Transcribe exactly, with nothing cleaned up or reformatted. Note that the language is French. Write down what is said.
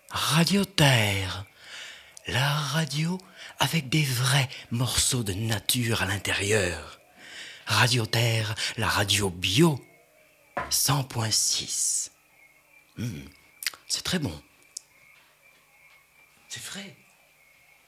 Radio Terre, la radio avec des vrais morceaux de nature à l'intérieur. Radio Terre, la radio bio, cent point six. Mmh, c'est très bon. C'est frais.